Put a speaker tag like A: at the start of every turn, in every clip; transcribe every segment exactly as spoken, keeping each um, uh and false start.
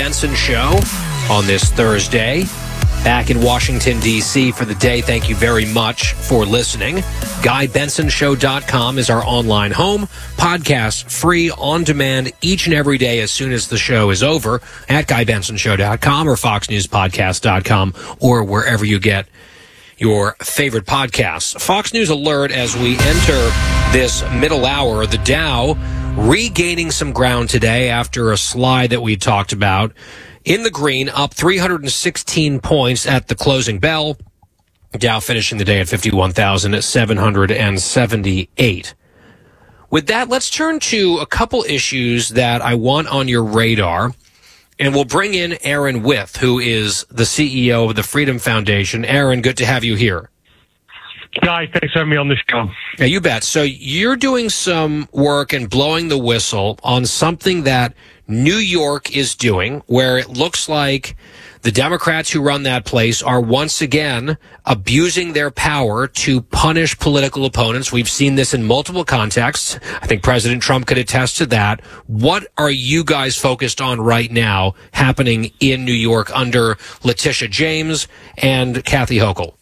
A: Benson Show on this Thursday. Back in Washington, D C for the day. Thank you very much for listening. Guy Benson Show dot com is our online home. Podcast free on demand each and every day as soon as the show is over at Guy Benson Show dot com or Fox News Podcast dot com or wherever you get your favorite podcasts. Fox News alert as we enter this middle hour. The Dow regaining some ground today after a slide that we talked about. In the green, up three hundred sixteen points at the closing bell. Dow finishing the day at fifty-one thousand seven hundred seventy-eight. With that, let's turn to a couple issues that I want on your radar. And we'll bring in Aaron Wyth, who is the C E O of the Freedom Foundation. Aaron, good to have you here.
B: Guy, thanks for having me on the show.
A: Yeah, you bet. So you're doing some work and blowing the whistle on something that New York is doing, where it looks like the Democrats who run that place are once again abusing their power to punish political opponents. We've seen this in multiple contexts. I think President Trump could attest to that. What are you guys focused on right now happening in New York under Letitia James and Kathy Hochul?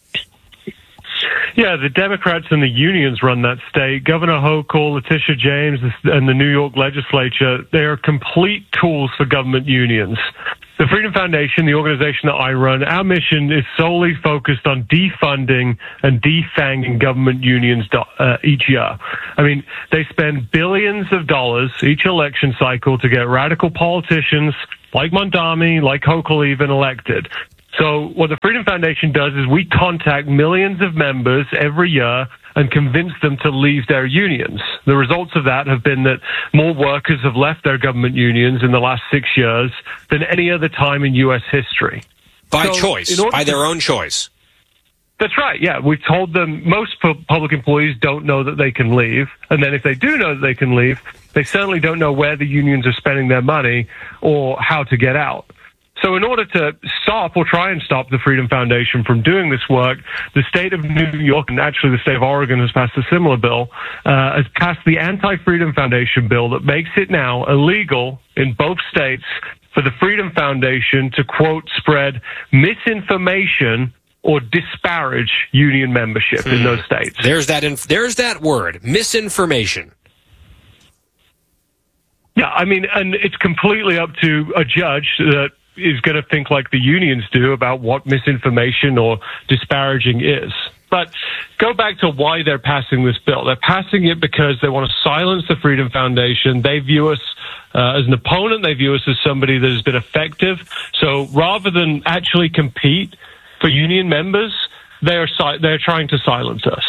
B: Yeah, the Democrats and the unions run that state. Governor Hochul, Letitia James, and the New York legislature, they are complete tools for government unions. The Freedom Foundation, the organization that I run, our mission is solely focused on defunding and defanging government unions uh, each year. I mean, they spend billions of dollars each election cycle to get radical politicians like Mondami, like Hochul even elected. So what the Freedom Foundation does is we contact millions of members every year and convince them to leave their unions. The results of that have been that more workers have left their government unions in the last six years than any other time in U S history.
A: By
B: so
A: choice, by their own choice.
B: That's right, yeah. We've told them most public employees don't know that they can leave. And then if they do know that they can leave, they certainly don't know where the unions are spending their money or how to get out. So in order to stop or try and stop the Freedom Foundation from doing this work, the state of New York, and actually the state of Oregon has passed a similar bill, uh, has passed the Anti-Freedom Foundation bill that makes it now illegal in both states for the Freedom Foundation to, quote, spread misinformation or disparage union membership hmm. in those states.
A: There's that, inf- there's that word, misinformation.
B: Yeah, I mean, and it's completely up to a judge that is going to think like the unions do about what misinformation or disparaging is. But go back to why they're passing this bill. They're passing it because they want to silence the Freedom Foundation. They view us uh, as an opponent. They view us as somebody that has been effective. So rather than actually compete for union members, they're si- they're trying to silence us.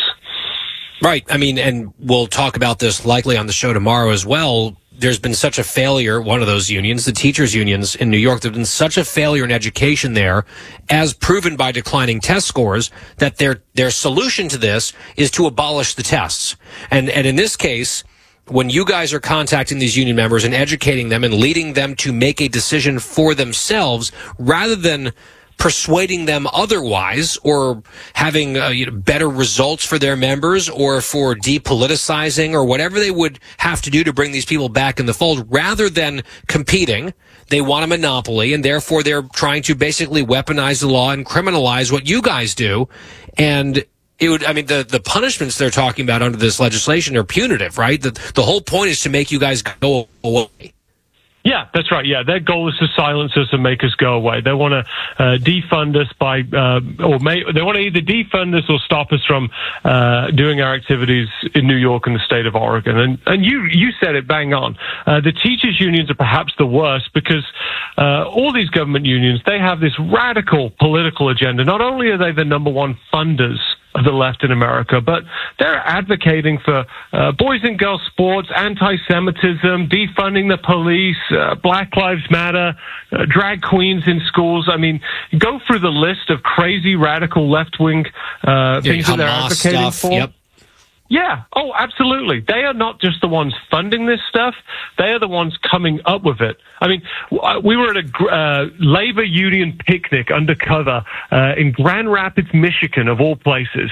A: Right. I mean, and we'll talk about this likely on the show tomorrow as well. There's been such a failure, one of those unions, the teachers' unions in New York, there's been such a failure in education there, as proven by declining test scores, that their their solution to this is to abolish the tests. And and in this case, when you guys are contacting these union members and educating them and leading them to make a decision for themselves, rather than persuading them otherwise or having uh, you know, better results for their members or for depoliticizing or whatever they would have to do to bring these people back in the fold, rather than competing, they want a monopoly, and therefore they're trying to basically weaponize the law and criminalize what you guys do. And it would, I mean, the, the punishments they're talking about under this legislation are punitive, right? The, the whole point is to make you guys go away.
B: Yeah, that's right. Yeah, their goal is to silence us and make us go away. They want to uh, defund us by, uh, or may, they want to either defund us or stop us from uh, doing our activities in New York and the state of Oregon. And and you you said it bang on. Uh, the teachers' unions are perhaps the worst because uh, all these government unions, they have this radical political agenda. Not only are they the number one funders of the left in America, but they're advocating for uh, boys and girls sports, anti-Semitism, defunding the police, uh, Black Lives Matter, uh, drag queens in schools. I mean, go through the list of crazy radical left-wing uh, things
A: yeah,
B: that they're advocating
A: stuff.
B: for.
A: Yep.
B: Yeah. Oh, absolutely. They are not just the ones funding this stuff. They are the ones coming up with it. I mean, we were at a uh, labor union picnic undercover uh, in Grand Rapids, Michigan, of all places.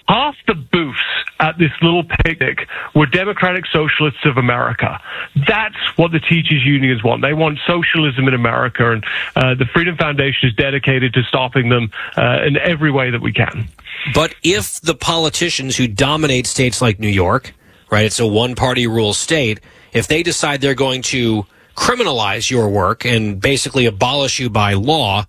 B: half the booths at this little picnic were Democratic Socialists of America. That's what the teachers' unions want. They want socialism in America, and uh, the Freedom Foundation is dedicated to stopping them uh, in every way that we can.
A: But if the politicians who dominate states like New York, right, it's a one-party rule state, if they decide they're going to criminalize your work and basically abolish you by law,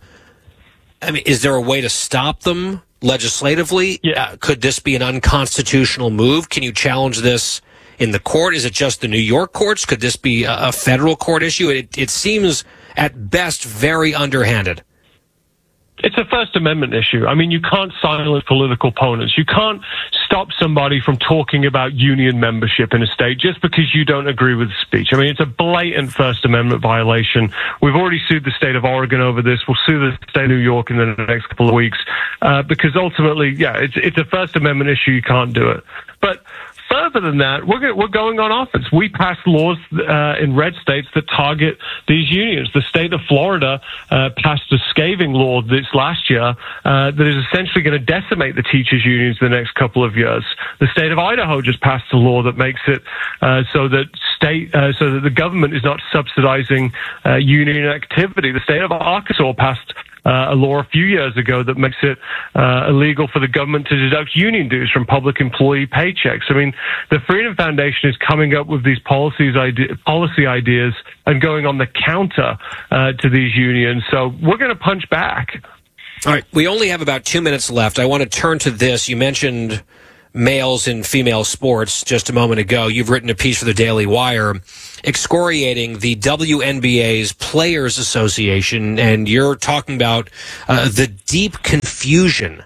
A: I mean, is there a way to stop them legislatively?
B: Yeah.
A: Uh, could this be an unconstitutional move? Can you challenge this in the court? Is it just the New York courts? Could this be a, a federal court issue? It, it seems at best very underhanded.
B: It's a First Amendment issue. I mean, you can't silence political opponents. You can't stop somebody from talking about union membership in a state just because you don't agree with the speech. I mean, it's a blatant First Amendment violation. We've already sued the state of Oregon over this. We'll sue the state of New York in the next couple of weeks uh, because ultimately, yeah, it's it's a First Amendment issue. You can't do it. But further than that, we're, we're going on offense. We pass laws uh, in red states that target these unions. The state of Florida uh, passed a scathing law this last year uh, that is essentially going to decimate the teachers' unions in the next couple of years. The state of Idaho just passed a law that makes it uh, so that state, uh, so that the government is not subsidizing uh, union activity. The state of Arkansas passed Uh, a law a few years ago that makes it uh, illegal for the government to deduct union dues from public employee paychecks. I mean, the Freedom Foundation is coming up with these policies, ide- policy ideas and going on the counter uh, to these unions. So we're going to punch back.
A: All right. We only have about two minutes left. I want to turn to this. You mentioned males in female sports just a moment ago. You've written a piece for the Daily Wire excoriating the W N B A's Players Association, and you're talking about uh, the deep confusion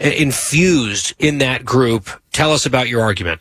A: infused in that group. Tell us about your argument.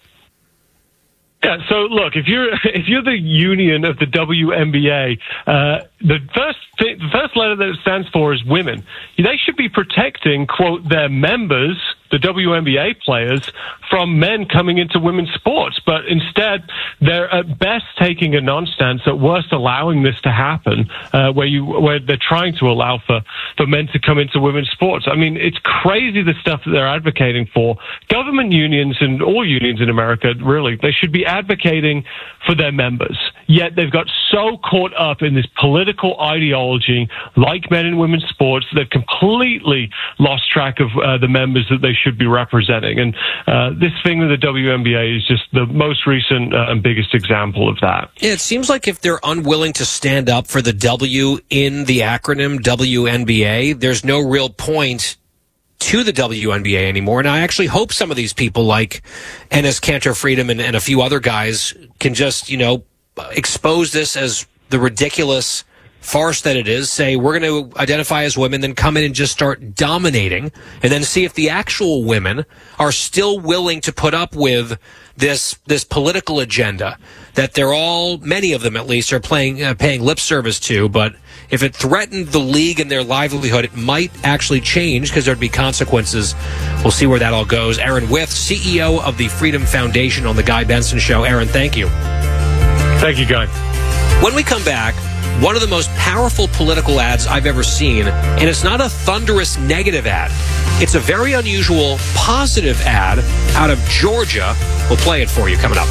B: Yeah, so look, if you're if you're the union of the W N B A, uh, the first th- the first letter that it stands for is women. They should be protecting, quote, their members, the W N B A players, from men coming into women's sports. But instead, they're at best taking a non-stance, at worst allowing this to happen, uh, where you where they're trying to allow for, for men to come into women's sports. I mean, it's crazy the stuff that they're advocating for. Government unions and all unions in America, really, they should be advocating for their members. Yet they've got so caught up in this political ideology, like men in women's sports, they've completely lost track of uh, the members that they should be representing. And uh, this thing with the W N B A is just the most recent uh, and biggest example of that.
A: Yeah, it seems like if they're unwilling to stand up for the W in the acronym W N B A, there's no real point to the W N B A anymore. And I actually hope some of these people like Enes Kanter Freedom and, and a few other guys can just, you know, expose this as the ridiculous farce that it is, say we're going to identify as women, then come in and just start dominating, and then see if the actual women are still willing to put up with this this political agenda that they're all, many of them at least, are playing uh, paying lip service to. But if it threatened the league and their livelihood, it might actually change because there'd be consequences. We'll see where that all goes. Aaron Wyth, C E O of the Freedom Foundation, on the Guy Benson Show. Aaron, thank you.
B: Thank you, Guy.
A: When we come back, one of the most powerful political ads I've ever seen, and it's not a thunderous negative ad. It's a very unusual positive ad out of Georgia. We'll play it for you coming up.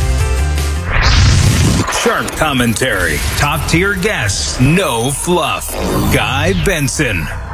C: Sharp commentary, top-tier guests, no fluff. Guy Benson.